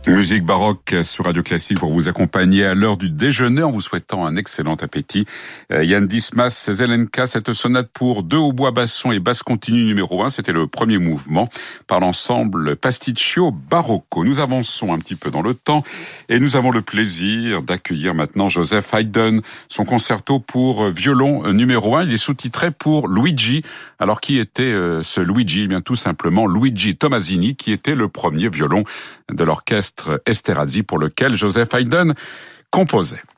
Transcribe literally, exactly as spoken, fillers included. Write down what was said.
Musique baroque sur Radio Classique pour vous accompagner à l'heure du déjeuner en vous souhaitant un excellent appétit. Euh, Jan Dismas, Zelenka, cette sonate pour deux hautbois basson et basse continue numéro un, c'était le premier mouvement par l'ensemble Pasticcio Barocco. Nous avançons un petit peu dans le temps et nous avons le plaisir d'accueillir maintenant Joseph Haydn, son concerto pour violon numéro un. Il est sous-titré pour Luigi. Alors qui était euh, ce Luigi? Eh bien tout simplement Luigi Tommasini, qui était le premier violon de l'orchestre Esterhazy pour lequel Joseph Haydn composait.